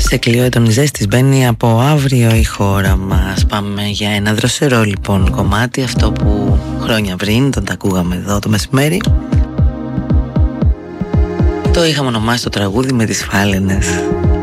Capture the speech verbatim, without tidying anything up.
σε κλειό ετονιζέστης μπαίνει από αύριο η χώρα μας. Πάμε για ένα δροσερό λοιπόν κομμάτι, αυτό που χρόνια πριν τον τα ακούγαμε εδώ το μεσημέρι. Το είχαμε ονομάσει το τραγούδι με τις φάλαινες.